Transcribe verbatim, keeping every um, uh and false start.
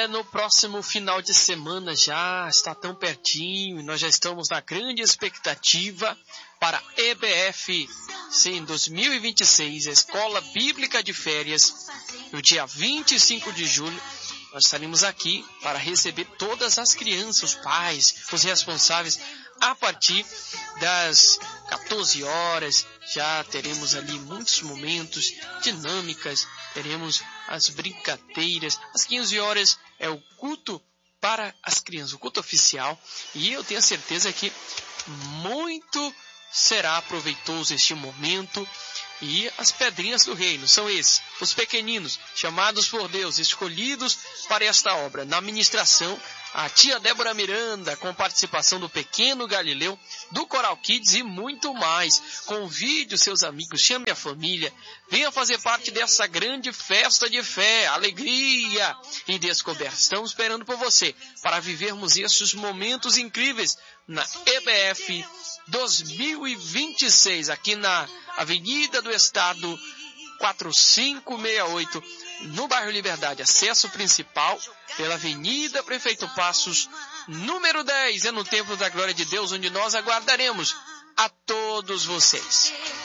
É, no próximo final de semana já está tão pertinho e nós já estamos na grande expectativa para E B F, sim, dois mil e vinte e seis, a Escola Bíblica de Férias, no dia vinte e cinco de julho. Nós estaremos aqui para receber todas as crianças, os pais, os responsáveis, a partir das quatorze horas. Já teremos ali muitos momentos, dinâmicas, teremos as brincadeiras. Às quinze horas é o culto para as crianças, o culto oficial. E eu tenho certeza que muito será proveitoso este momento. E as pedrinhas do reino são esses, os pequeninos, chamados por Deus, escolhidos para esta obra. Na ministração, a tia Débora Miranda, com participação do pequeno Galileu, do Coral Kids e muito mais. Convide os seus amigos, chame a família, venha fazer parte dessa grande festa de fé, alegria e descoberta. Estamos esperando por você para vivermos esses momentos incríveis na E B F dois mil e vinte e seis, aqui na Avenida do Estado quatro cinco seis oito, no bairro Liberdade. Acesso principal pela Avenida Prefeito Passos, número dez, é no Templo da Glória de Deus, onde nós aguardaremos a todos vocês.